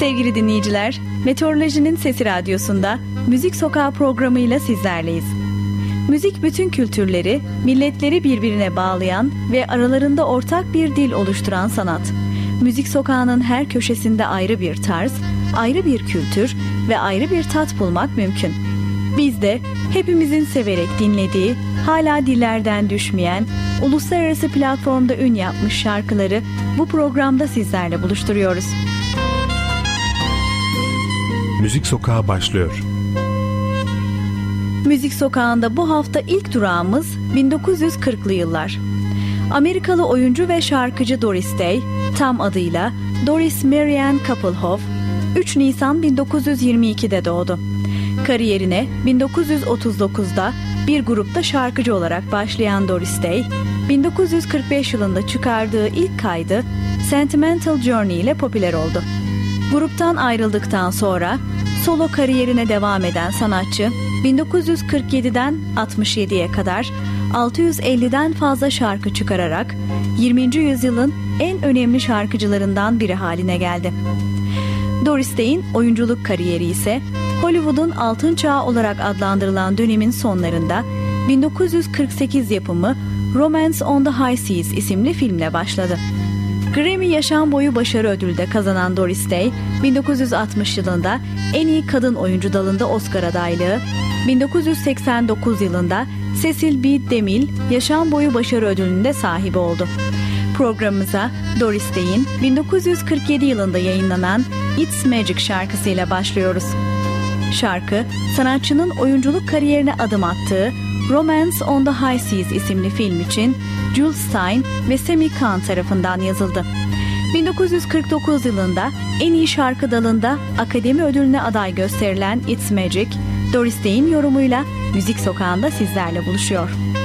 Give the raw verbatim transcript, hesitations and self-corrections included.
Sevgili dinleyiciler, Meteorolojinin Sesi Radyosu'nda Müzik Sokağı programıyla sizlerleyiz. Müzik bütün kültürleri, milletleri birbirine bağlayan ve aralarında ortak bir dil oluşturan sanat. Müzik sokağının her köşesinde ayrı bir tarz, ayrı bir kültür ve ayrı bir tat bulmak mümkün. Biz de hepimizin severek dinlediği, hala dillerden düşmeyen, uluslararası platformda ün yapmış şarkıları bu programda sizlerle buluşturuyoruz. Müzik Sokağı başlıyor. Müzik Sokağı'nda bu hafta ilk durağımız bin dokuz yüz kırklı yıllar. Amerikalı oyuncu ve şarkıcı Doris Day, tam adıyla Doris Marianne Kappelhoff, üç Nisan bin dokuz yüz yirmi ikide doğdu. Kariyerine bin dokuz yüz otuz dokuzda bir grupta şarkıcı olarak başlayan Doris Day, bin dokuz yüz kırk beş yılında çıkardığı ilk kaydı Sentimental Journey ile popüler oldu. Gruptan ayrıldıktan sonra solo kariyerine devam eden sanatçı, bin dokuz yüz kırk yediden altmış yediye kadar altı yüz elliden fazla şarkı çıkararak yirminci yüzyılın en önemli şarkıcılarından biri haline geldi. Doris Day'in oyunculuk kariyeri ise Hollywood'un altın çağı olarak adlandırılan dönemin sonlarında bin dokuz yüz kırk sekiz yapımı Romance on the High Seas isimli filmle başladı. Grammy Yaşam Boyu Başarı Ödülü de kazanan Doris Day, bin dokuz yüz altmış yılında en iyi kadın oyuncu dalında Oscar adaylığı, bin dokuz yüz seksen dokuz yılında Cecil B. DeMille Yaşam Boyu Başarı Ödülü'nde sahibi oldu. Programımıza Doris Day'in bin dokuz yüz kırk yedi yılında yayınlanan It's Magic şarkısıyla başlıyoruz. Şarkı, sanatçının oyunculuk kariyerine adım attığı Romance on the High Seas isimli film için Jules Styne ve Sammy Cahn tarafından yazıldı. bin dokuz yüz kırk dokuz yılında en iyi şarkı dalında Akademi Ödülü'ne aday gösterilen It's Magic, Doris Day'in yorumuyla Müzik Sokağı'nda sizlerle buluşuyor.